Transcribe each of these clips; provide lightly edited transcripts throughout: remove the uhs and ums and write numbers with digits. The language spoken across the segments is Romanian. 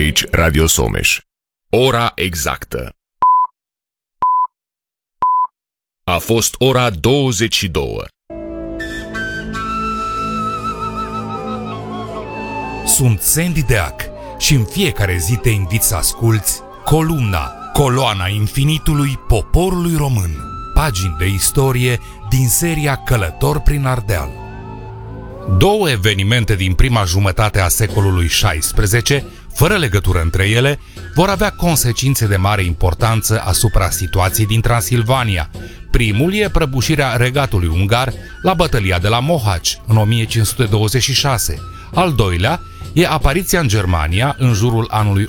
Aici Radio Someș. Ora exactă. A fost ora 22. Sunt Sandy Deac și în fiecare zi te invit să asculți Coloana infinitului poporului român. Pagini de istorie din seria Călător prin Ardeal. Două evenimente din prima jumătate a secolului XVI, fără legătură între ele, vor avea consecințe de mare importanță asupra situației din Transilvania. Primul e prăbușirea regatului ungar la bătălia de la Mohacs în 1526. Al doilea e apariția în Germania, în jurul anului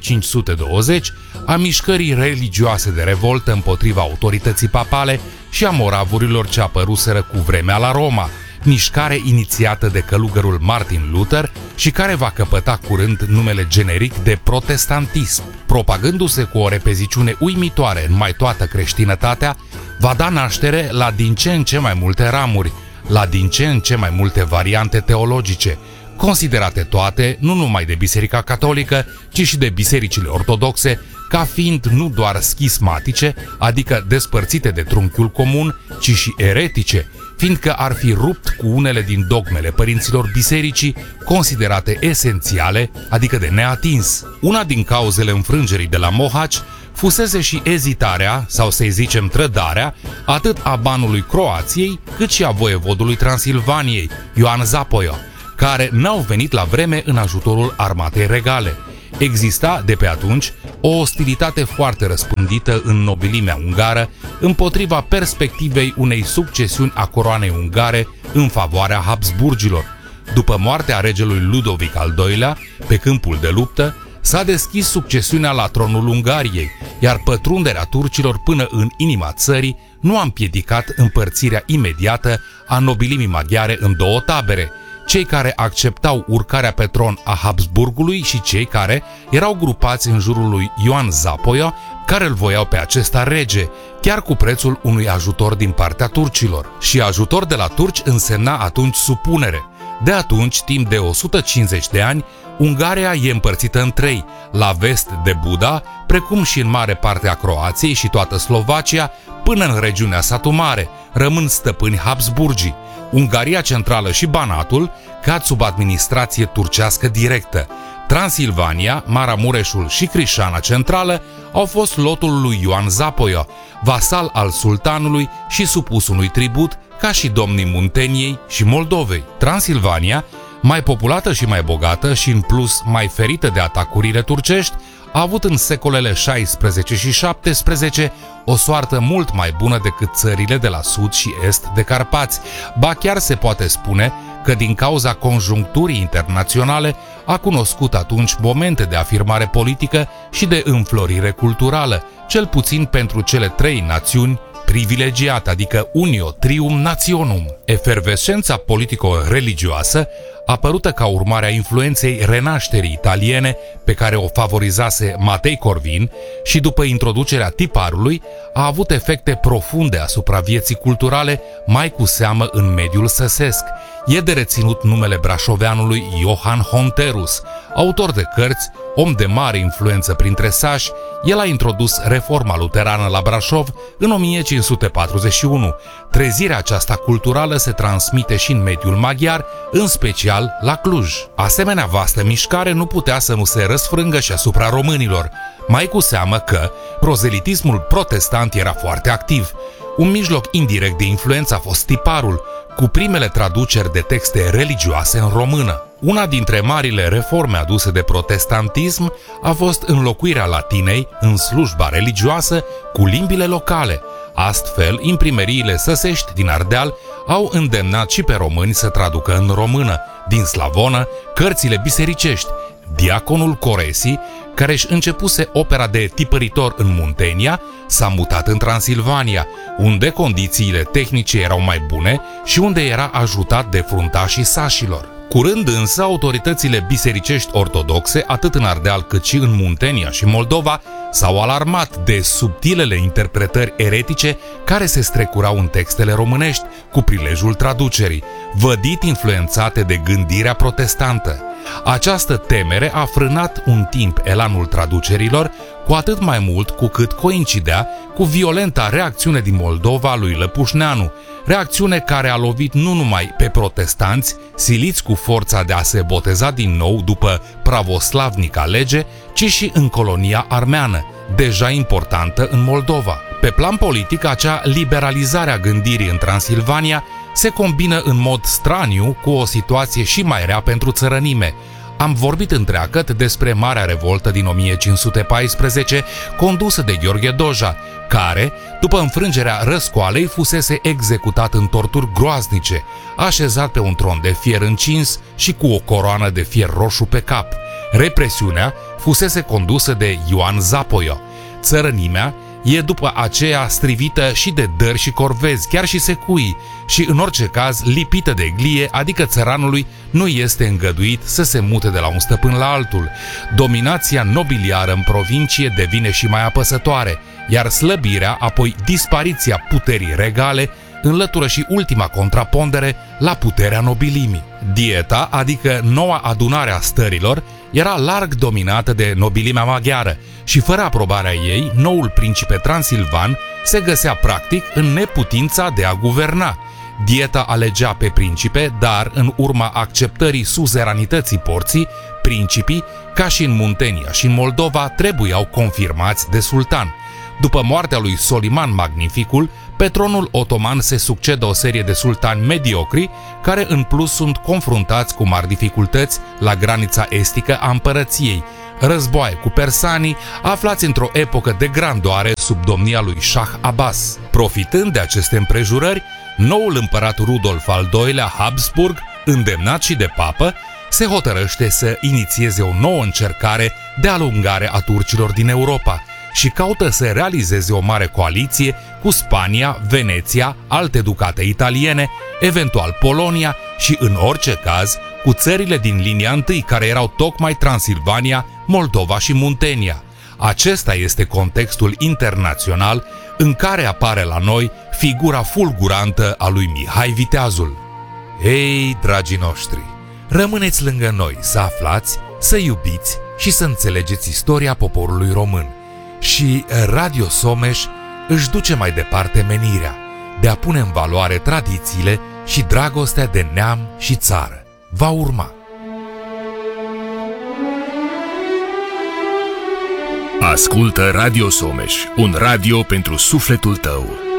1520, a mișcării religioase de revoltă împotriva autorității papale și a moravurilor ce apăruseră cu vremea la Roma, mișcare inițiată de călugărul Martin Luther și care va căpăta curând numele generic de protestantism. Propagându-se cu o repeziciune uimitoare în mai toată creștinătatea, va da naștere la din ce în ce mai multe ramuri, la din ce în ce mai multe variante teologice, considerate toate, nu numai de Biserica Catolică, ci și de bisericile ortodoxe, ca fiind nu doar schismatice, adică despărțite de trunchiul comun, ci și eretice, fiindcă ar fi rupt cu unele din dogmele părinților bisericii, considerate esențiale, adică de neatins. Una din cauzele înfrângerii de la Mohacs fusese și ezitarea, sau să-i zicem trădarea, atât a banului Croației, cât și a voievodului Transilvaniei, Ioan Zapoia, care n-au venit la vreme în ajutorul armatei regale. Exista, de pe atunci, o ostilitate foarte răspândită în nobilimea ungară împotriva perspectivei unei succesiuni a coroanei ungare în favoarea Habsburgilor. După moartea regelui Ludovic al II-lea, pe câmpul de luptă, s-a deschis succesiunea la tronul Ungariei, iar pătrunderea turcilor până în inima țării nu a împiedicat împărțirea imediată a nobilimii maghiare în două tabere, cei care acceptau urcarea pe tron a Habsburgului și cei care erau grupați în jurul lui Ioan Zapoia, care îl voiau pe acesta rege, chiar cu prețul unui ajutor din partea turcilor. Și ajutor de la turci însemna atunci supunere. De atunci, timp de 150 de ani, Ungaria e împărțită în trei, la vest de Buda, precum și în mare parte a Croației și toată Slovacia, până în regiunea Satu Mare, rămân stăpâni Habsburgii. Ungaria Centrală și Banatul cad sub administrație turcească directă. Transilvania, Maramureșul și Crișana Centrală au fost lotul lui Ioan Zapoia, vasal al sultanului și supus unui tribut, ca și domnii Munteniei și Moldovei. Transilvania, mai populată și mai bogată și în plus mai ferită de atacurile turcești, a avut în secolele 16 și 17 o soartă mult mai bună decât țările de la sud și est de Carpați. Ba chiar se poate spune că din cauza conjuncturii internaționale a cunoscut atunci momente de afirmare politică și de înflorire culturală, cel puțin pentru cele trei națiuni privilegiate, adică Unio Trium Nationum. Efervescența politico-religioasă, apărută ca urmare a influenței renașterii italiene pe care o favorizase Matei Corvin și după introducerea tiparului, a avut efecte profunde asupra vieții culturale, mai cu seamă în mediul săsesc. E de reținut numele brașoveanului Iohan Honterus, autor de cărți, om de mare influență printre sași. El a introdus reforma luterană la Brașov în 1541. Trezirea aceasta culturală se transmite și în mediul maghiar, în special la Cluj. Asemenea vastă mișcare nu putea să nu se răsfrângă și asupra românilor, mai cu seamă că prozelitismul protestant era foarte activ. Un mijloc indirect de influență a fost tiparul, cu primele traduceri de texte religioase în română. Una dintre marile reforme aduse de protestantism a fost înlocuirea latinei în slujba religioasă cu limbile locale. Astfel, imprimeriile săsești din Ardeal au îndemnat și pe români să traducă în română, din slavonă, cărțile bisericești. Diaconul Coresi, care își începuse opera de tipăritor în Muntenia, s-a mutat în Transilvania, unde condițiile tehnice erau mai bune și unde era ajutat de fruntașii sașilor. Curând însă, autoritățile bisericești ortodoxe, atât în Ardeal cât și în Muntenia și Moldova, s-au alarmat de subtilele interpretări eretice care se strecurau în textele românești cu prilejul traducerii, vădit influențate de gândirea protestantă. Această temere a frânat un timp elanul traducerilor, cu atât mai mult cu cât coincidea cu violenta reacțiune din Moldova lui Lăpușneanu, reacțiune care a lovit nu numai pe protestanți, siliți cu forța de a se boteza din nou după pravoslavnica lege, ci și în colonia armeană, deja importantă în Moldova. Pe plan politic, acea liberalizare a gândirii în Transilvania se combină în mod straniu cu o situație și mai rea pentru țărănime. Am vorbit întreagăt despre Marea Revoltă din 1514, condusă de Gheorghe Doja, care, după înfrângerea răscoalei, fusese executat în torturi groaznice, așezat pe un tron de fier încins și cu o coroană de fier roșu pe cap. Represiunea fusese condusă de Ioan Zapoio. Țărănimea e după aceea strivită și de dări și corvezi, chiar și secui, și în orice caz lipită de glie, adică țăranului nu este îngăduit să se mute de la un stăpân la altul. Dominația nobiliară în provincie devine și mai apăsătoare, iar slăbirea, apoi dispariția puterii regale, înlătură și ultima contrapondere la puterea nobilimii. Dieta, adică noua adunare a stărilor, era larg dominată de nobilimea maghiară și fără aprobarea ei, noul principe transilvan se găsea practic în neputința de a guverna. Dieta alegea pe principe, dar în urma acceptării suzeranității porții, principii, ca și în Muntenia și în Moldova, trebuiau confirmați de sultan. După moartea lui Soliman Magnificul, pe tronul otoman se succedă o serie de sultani mediocri, care în plus sunt confruntați cu mari dificultăți la granița estică a împărăției, războaie cu persanii, aflați într-o epocă de grandoare sub domnia lui Shah Abbas. Profitând de aceste împrejurări, noul împărat Rudolf al II-lea Habsburg, îndemnat și de papă, se hotărăște să inițieze o nouă încercare de alungare a turcilor din Europa și caută să realizeze o mare coaliție cu Spania, Veneția, alte ducate italiene, eventual Polonia și, în orice caz, cu țările din linia întâi, care erau tocmai Transilvania, Moldova și Muntenia. Acesta este contextul internațional în care apare la noi figura fulgurantă a lui Mihai Viteazul. Ei, dragii noștri, rămâneți lângă noi să aflați, să iubiți și să înțelegeți istoria poporului român. Și Radio Someș își duce mai departe menirea de a pune în valoare tradițiile și dragostea de neam și țară. Va urma. Ascultă Radio Someș, un radio pentru sufletul tău.